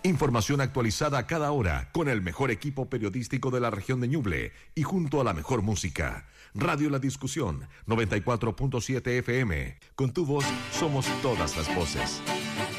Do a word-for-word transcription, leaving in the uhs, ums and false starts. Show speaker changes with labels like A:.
A: Información actualizada a cada hora con el mejor equipo periodístico de la región de Ñuble y junto a la mejor música. Radio La Discusión, noventa y cuatro punto siete F M. Con tu voz somos todas las voces.